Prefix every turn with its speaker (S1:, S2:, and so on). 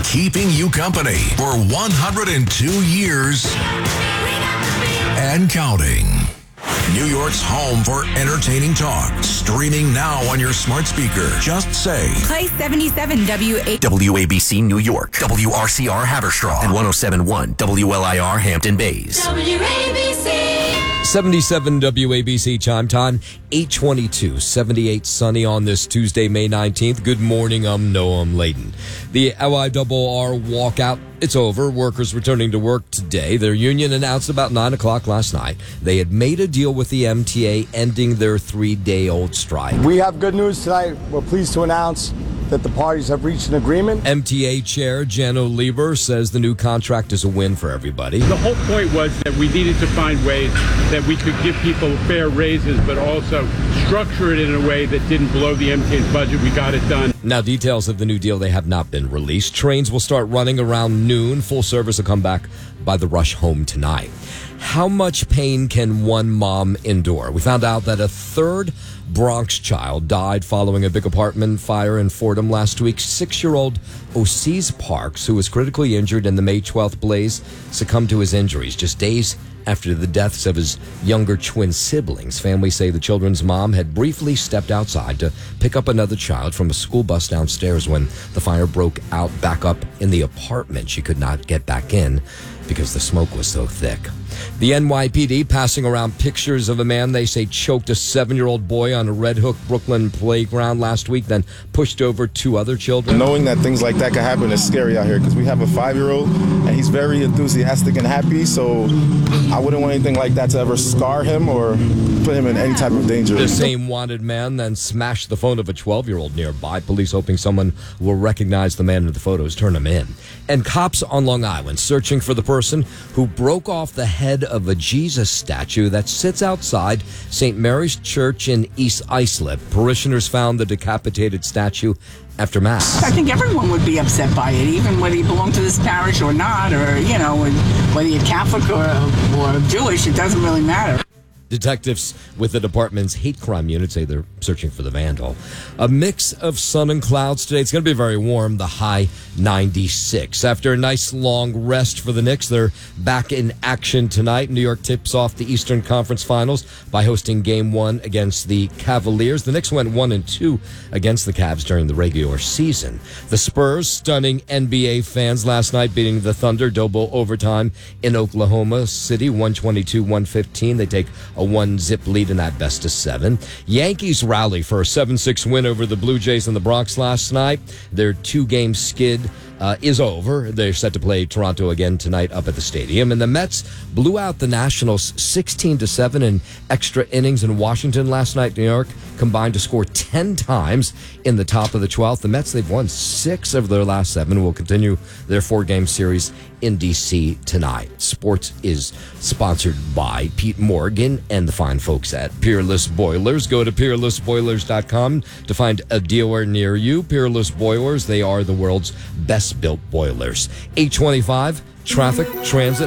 S1: keeping you company for 102 years and counting. New York's home for entertaining talk. Streaming now on your smart speaker. Just say
S2: Play 77
S3: WABC New York, WRCR Haverstraw, and 107.1 WLIR Hampton Bays.
S2: WABC.
S4: 77 WABC chime time, 8:22, 78 sunny on this Tuesday, May 19th. Good morning, Noam Layden. The LIRR walkout, it's over. Workers returning to work today. Their union announced about 9 o'clock last night they had made a deal with the MTA, ending their 3-day-old strike.
S5: We have good news tonight. We're pleased to announce that the parties have reached an agreement.
S4: MTA Chair Jano Lieber says the new contract is a win for everybody.
S6: The whole point was that we needed to find ways that we could give people fair raises, but also structure it in a way that didn't blow the MTA's budget. We got it done.
S4: Now, details of the new deal, they have not been released. Trains will start running around noon. Full service will come back by the rush home tonight. How much pain can one mom endure? We found out that a third Bronx child died following a big apartment fire in Fordham last week. 6-year-old Osees Parks, who was critically injured in the May 12th blaze, succumbed to his injuries just days after the deaths of his younger twin siblings. Families say the children's mom had briefly stepped outside to pick up another child from a school bus downstairs when the fire broke out back up in the apartment. She could not get back in because the smoke was so thick. The NYPD passing around pictures of a man they say choked a 7-year-old boy on a Red Hook, Brooklyn playground last week, then pushed over 2 other children.
S7: Knowing that things like that can happen is scary out here because we have a 5-year-old and he's very enthusiastic and happy, so I wouldn't want anything like that to ever scar him or put him in any type of danger.
S4: The same wanted man then smashed the phone of a 12-year-old nearby. Police hoping someone will recognize the man in the photos, turn him in. And cops on Long Island searching for the person who broke off the head of a Jesus statue that sits outside St. Mary's Church in East Islip. Parishioners found the decapitated statue after Mass.
S8: I think everyone would be upset by it, even whether you belong to this parish or not, or, you know, whether you're Catholic or Jewish, it doesn't really matter.
S4: Detectives with the department's hate crime unit say they're searching for the vandal. A mix of sun and clouds today. It's going to be very warm, the high 96. After a nice long rest for the Knicks, they're back in action tonight. New York tips off the Eastern Conference Finals by hosting Game 1 against the Cavaliers. The Knicks went 1-2 against the Cavs during the regular season. The Spurs stunning NBA fans last night, beating the Thunder double overtime in Oklahoma City, 122-115. They take a 1-zip lead in that best of 7. Yankees rally for a 7-6 win over the Blue Jays in the Bronx last night. Their 2-game skid is over. They're set to play Toronto again tonight up at the stadium. And the Mets blew out the Nationals 16-7 in extra innings in Washington last night. New York combined to score 10 times in the top of the 12th. The Mets, they've won 6 of their last 7, will continue their 4-game series in D.C. tonight. Sports is sponsored by Pete Morgan and the fine folks at Peerless Boilers. Go to peerlessboilers.com to find a dealer near you. Peerless Boilers, they are the world's best built boilers. 825 traffic, transit,